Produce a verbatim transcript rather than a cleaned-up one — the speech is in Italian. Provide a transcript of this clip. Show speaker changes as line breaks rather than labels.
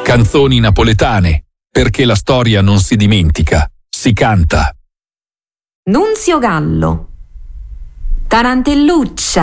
Canzoni napoletane, perché la storia non si dimentica, si canta.
Nunzio Gallo, Tarantelluccia.